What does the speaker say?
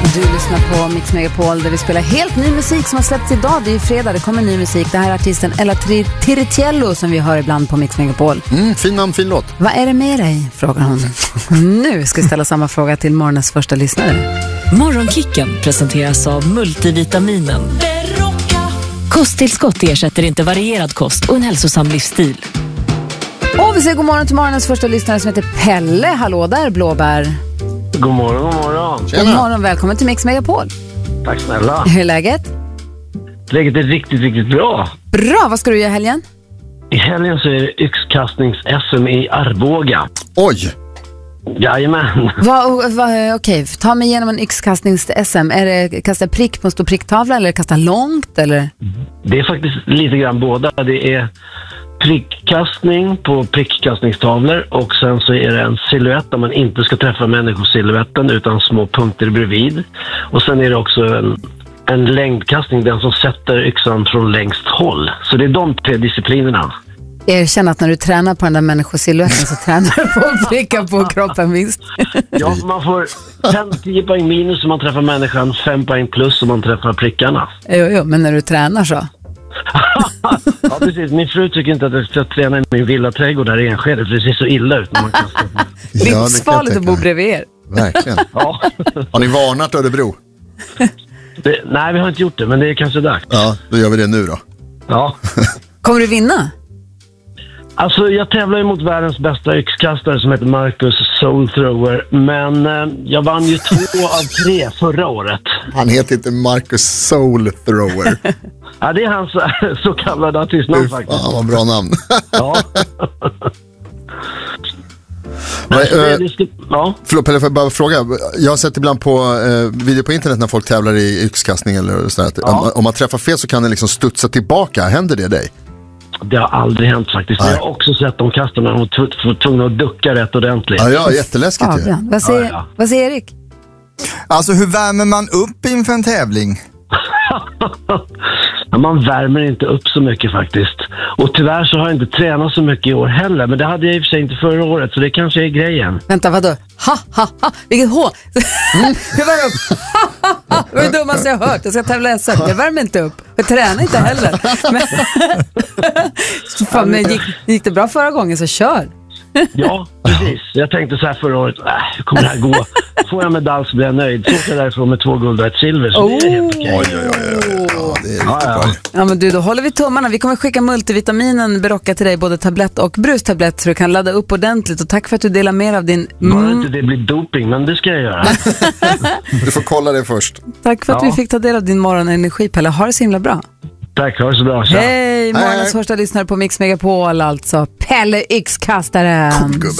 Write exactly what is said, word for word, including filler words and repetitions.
Du lyssnar på Mix Megapol där vi spelar helt ny musik som har släppts idag. Det är ju fredag, det kommer ny musik. Det här är artisten Ella Tiritiello som vi hör ibland på Mix Megapol. Mm, fin namn, fin låt. Vad är det med dig? Frågar hon. Nu ska vi ställa samma fråga till morgonens första lyssnare. Morgonkicken presenteras av multivitaminen. Kosttillskott ersätter inte varierad kost och en hälsosam livsstil. Och vi säger god morgon till morgonens första lyssnare som heter Pelle. Hallå där, Blåbär. God morgon, god morgon. Tjena. God morgon, välkommen till Mix Megapol. Tack snälla. Hur är läget? Läget är riktigt, riktigt bra. Bra, vad ska du göra i helgen? I helgen så är det yxkastnings-S M i Arboga. Oj! Jajamän. Va, va, okej, ta mig igenom en yxkastnings-S M. Är det kasta prick på en stor pricktavla eller kasta långt? Eller? Det är faktiskt lite grann båda. Det är prickkastning på prickkastningstavlor och sen så är det en silhuett där man inte ska träffa människosilhuetten utan små punkter bredvid. Och sen är det också en, en längdkastning, den som sätter yxan från längst håll. Så det är de tre disciplinerna. Erkänn att när du tränar på den där människosilhuetten så tränar du på att pricka på kroppen, visst? Ja, man får fem till tio poäng minus om man träffar människan, fem poäng plus om man träffar prickarna. Jo, jo, men när du tränar så... Ja, precis. Min fru tycker inte att jag ska träna i min villaträdgård där i Enskede, för det ser så illa ut när man kastar. Livsfarligt att bo bredvid er. Verkligen. Ja. Har ni varnat Örebro? Det, nej, vi har inte gjort det, men det är kanske dags. Ja, då gör vi det nu då. Ja. Kommer du vinna? Alltså, jag tävlar ju mot världens bästa yxkastare som heter Marcus Soul Thrower, men eh, jag vann ju två av tre förra året. Han heter inte Marcus Soul Thrower. Ja, det är hans så kallade artistnamn faktiskt. Ja, vad bra namn. Ja. Men, alltså, äh, det ska, ja. Förlåt, Pelle, får jag bara fråga. Jag har sett ibland på eh, video på internet när folk tävlar i yxkastning eller sådär. Ja. Om, om man träffar fel så kan den liksom studsa tillbaka. Händer det dig? Det har aldrig hänt faktiskt. Nej. Jag har också sett de kastarna och var tvungna att ducka rätt ordentligt. Ja, ja, jätteläskigt. Ja, ja. Vad, säger, ja, ja. vad säger Erik? Alltså, hur värmer man upp inför en tävling? Ja, man värmer inte upp så mycket faktiskt. Och tyvärr så har jag inte tränat så mycket i år heller. Men det hade jag i och för sig inte förra året, så det kanske är grejen. Vänta, vadå? Ha, ha, ha. Vilket H! Mm. Hur värmer upp? Ha, ha, ha. Det var det dummaste jag har hört. Jag ska tävla S M. Jag värmer inte upp. Jag tränar inte heller. Men, fan, men gick, gick det bra förra gången så kör. Ja, precis. Jag tänkte så här förra året, äh, hur kommer det här gå? Får jag medalj så blir jag nöjd. Så åker jag därifrån med två guld och ett silver, så oh. det är helt okej. Oj, oj, oj, oj. Ja, det är riktigt ja, ja. bra. Ja, men du, då håller vi tummarna. Vi kommer skicka multivitaminen Berocca till dig, både tablett och brustablett, så du kan ladda upp ordentligt. Och tack för att du delar mer av din... Mm. Bara inte det blir doping, men det ska jag göra. Du får kolla det först. Tack för att ja. vi fick ta del av din morgonenergi, Pelle. Ha det så himla bra. Tack, ha det så bra. Hej, morgonens första lyssnare på Mix Megapol, alltså Pelle Yxkastaren.